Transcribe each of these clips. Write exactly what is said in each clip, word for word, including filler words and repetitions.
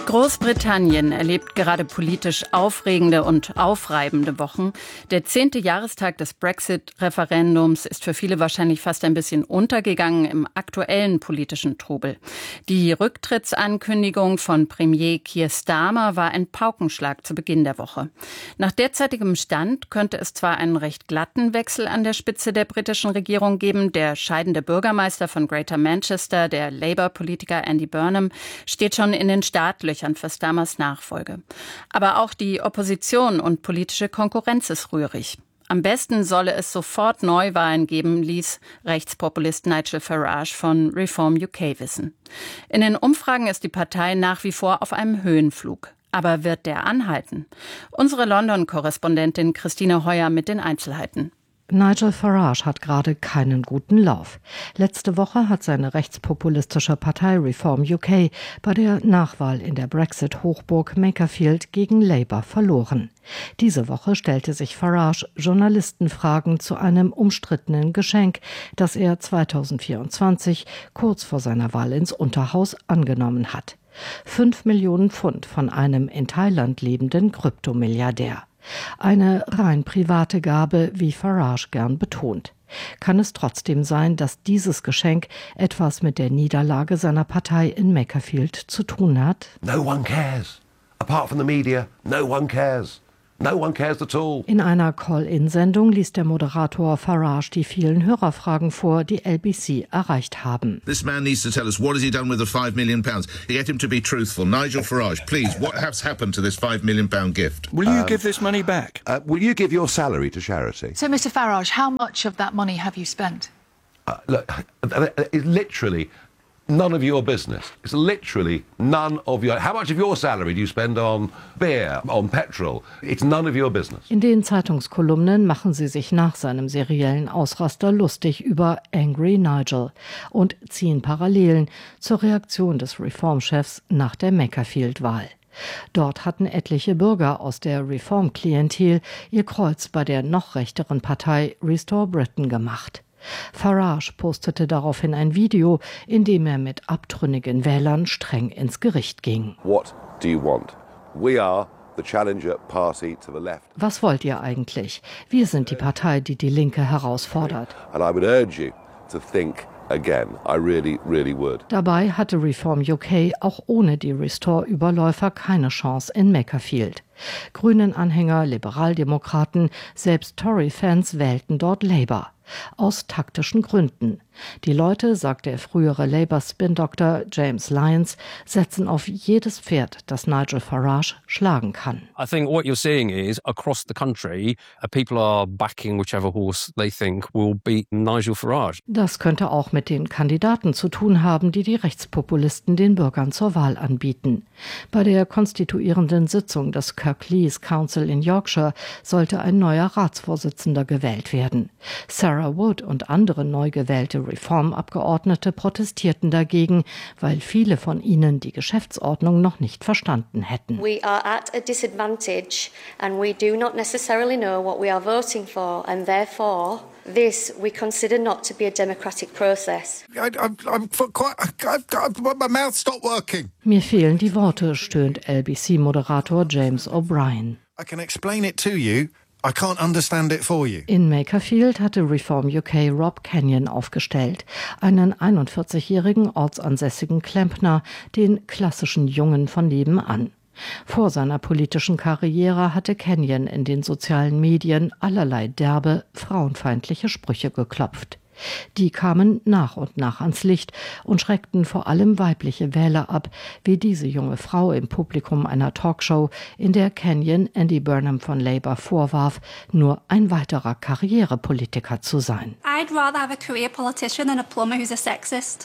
Großbritannien erlebt gerade politisch aufregende und aufreibende Wochen. Der zehnte Jahrestag des Brexit-Referendums ist für viele wahrscheinlich fast ein bisschen untergegangen im aktuellen politischen Trubel. Die Rücktrittsankündigung von Premier Keir Starmer war ein Paukenschlag zu Beginn der Woche. Nach derzeitigem Stand könnte es zwar einen recht glatten Wechsel an der Spitze der britischen Regierung geben. Der scheidende Bürgermeister von Greater Manchester, der Labour-Politiker Andy Burnham, steht schon in den Startlöchern für Starmers Nachfolge. Aber auch die Opposition und politische Konkurrenz ist rührig. Am besten solle es sofort Neuwahlen geben, ließ Rechtspopulist Nigel Farage von Reform U K wissen. In den Umfragen ist die Partei nach wie vor auf einem Höhenflug. Aber wird der anhalten? Unsere London-Korrespondentin Christine Heuer mit den Einzelheiten. Nigel Farage hat gerade keinen guten Lauf. Letzte Woche hat seine rechtspopulistische Partei Reform U K bei der Nachwahl in der Brexit-Hochburg Makerfield gegen Labour verloren. Diese Woche stellte sich Farage Journalistenfragen zu einem umstrittenen Geschenk, das er zweitausendvierundzwanzig, kurz vor seiner Wahl ins Unterhaus, angenommen hat. Fünf Millionen Pfund von einem in Thailand lebenden Kryptomilliardär. Eine rein private Gabe, wie Farage gern betont. Kann es trotzdem sein, dass dieses Geschenk etwas mit der Niederlage seiner Partei in Makerfield zu tun hat? No one cares. Apart from the media, no one cares. No one cares at all. In einer Call-in-Sendung liest der Moderator Farage die vielen Hörerfragen vor, die L B C erreicht haben. This man needs to tell us what has he done with the five million pounds. Get him to be truthful. Nigel Farage, please, what has happened to this five million pound gift? Will you um, give this money back? Uh, will you give your salary to charity? So, Mister Farage, how much of that money have you spent? Uh, look, it's literally none of your business. It's literally none of your... How much of your salary do you spend on beer, on petrol? It's none of your business. In den Zeitungskolumnen machen sie sich nach seinem seriellen Ausraster lustig über Angry Nigel und ziehen Parallelen zur Reaktion des Reformchefs nach der Makerfield-Wahl. Dort hatten etliche Bürger aus der Reform-Klientel ihr Kreuz bei der noch rechteren Partei Restore Britain gemacht. Farage postete daraufhin ein Video, in dem er mit abtrünnigen Wählern streng ins Gericht ging. What do you want? We are the challenger party to the left. Was wollt ihr eigentlich? Wir sind die Partei, die die Linke herausfordert. And I would urge you to think again. I really, really would. Dabei hatte Reform U K auch ohne die Restore-Überläufer keine Chance in Makerfield. Grünen-Anhänger, Liberaldemokraten, selbst Tory-Fans wählten dort Labour. Aus taktischen Gründen. Die Leute, sagt der frühere Labour-Spin-Doktor James Lyons, setzen auf jedes Pferd, das Nigel Farage schlagen kann. I think what you're seeing is across the country, uh, people are backing whichever horse they think will beat Nigel Farage. Das könnte auch mit den Kandidaten zu tun haben, die die Rechtspopulisten den Bürgern zur Wahl anbieten. Bei der konstituierenden Sitzung des Kirklees Council in Yorkshire sollte ein neuer Ratsvorsitzender gewählt werden. Sarah Wood und andere neu gewählte Reformabgeordnete protestierten dagegen, weil viele von ihnen die Geschäftsordnung noch nicht verstanden hätten. We are at a disadvantage and we do not necessarily know what we are voting for and therefore this we consider not to be a democratic process. I, I'm, I'm quite, I've got, my mouth stopped working. Mir fehlen die Worte, stöhnt L B C-Moderator James O'Brien. I can explain it to you. I can't understand it for you. In Makerfield hatte Reform U K Rob Kenyon aufgestellt, einen einundvierzigjährigen ortsansässigen Klempner, den klassischen Jungen von nebenan. Vor seiner politischen Karriere hatte Kenyon in den sozialen Medien allerlei derbe, frauenfeindliche Sprüche geklopft. Die kamen nach und nach ans Licht und schreckten vor allem weibliche Wähler ab, wie diese junge Frau im Publikum einer Talkshow, in der Kenyon Andy Burnham von Labour vorwarf, nur ein weiterer Karrierepolitiker zu sein. I'd rather have a career politician than a plumber who's a sexist.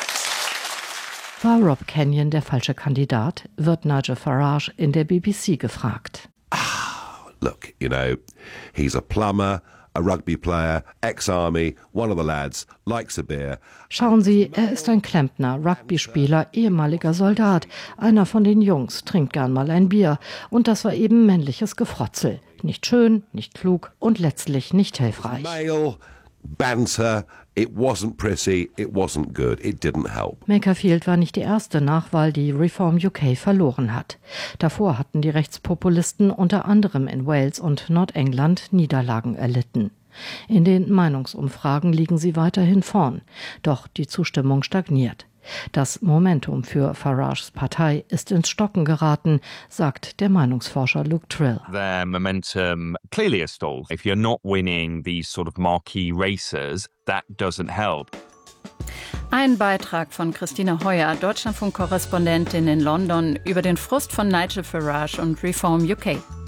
War Rob Kenyon der falsche Kandidat, wird Nigel Farage in der B B C gefragt. Ah, look, you know, he's a plumber, a rugby player, ex-army, one of the lads, likes a beer. Schauen Sie, er ist ein Klempner, Rugbyspieler, ehemaliger Soldat, einer von den Jungs, trinkt gern mal ein Bier. Und das war eben männliches Gefrotzel. Nicht schön, nicht klug und letztlich nicht hilfreich. Male, banter, It wasn't pretty, it wasn't good, it didn't help. Makerfield war nicht die erste Nachwahl, die Reform U K verloren hat. Davor hatten die Rechtspopulisten unter anderem in Wales und Nordengland Niederlagen erlitten. In den Meinungsumfragen liegen sie weiterhin vorn, doch die Zustimmung stagniert. Das Momentum für Farages Partei ist ins Stocken geraten, sagt der Meinungsforscher Luke Trill. Their momentum clearly is stalled. If you're not winning these sort of marquee races, that doesn't help. Ein Beitrag von Christine Heuer, Deutschlandfunk-Korrespondentin in London, über den Frust von Nigel Farage und Reform U K.